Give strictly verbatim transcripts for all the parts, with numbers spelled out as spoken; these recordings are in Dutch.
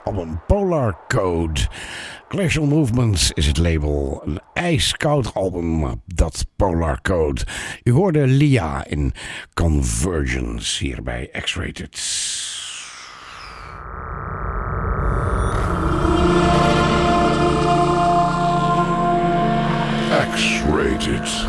album Polar Code. Glacial Movements is het label. Een ijskoud album, dat Polar Code. U hoorde Lia in Convergence hier bij X-Rated. X-Rated.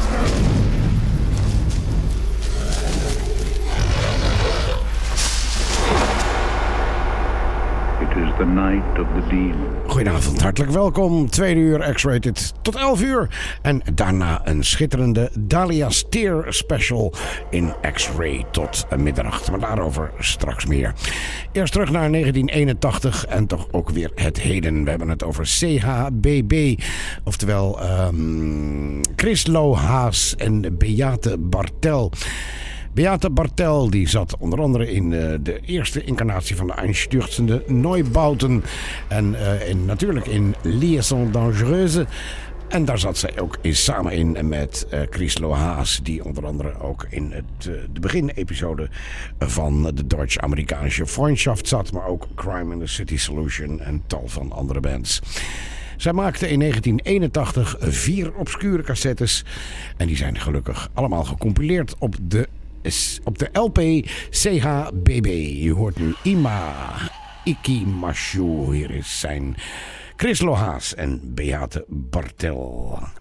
It is the night of the demon. Goedenavond, hartelijk welkom. Tweede uur X-Rated tot elf uur. En daarna een schitterende Dahlia Steer special in X-Ray tot middernacht. Maar daarover straks meer. Eerst terug naar negentien eenentachtig en toch ook weer het heden. We hebben het over C H B B. Oftewel um, Chris Lohaas en Beate Bartel. Beate Bartel die zat onder andere in uh, de eerste incarnatie van de Einstürzende Neubauten. En uh, in, natuurlijk in Liaison Dangereuse. En daar zat zij ook in, samen in met uh, Chris Lohaas. Die onder andere ook in het, uh, de beginepisode van de Duits-Amerikanische Freundschaft zat. Maar ook Crime in the City Solution en tal van andere bands. Zij maakte in negentien eenentachtig vier obscure cassettes. En die zijn gelukkig allemaal gecompileerd op de op de L P C H B B. Je hoort nu Ima Ikimashu. Hier is zijn Chris Lohaas en Beate Bartel.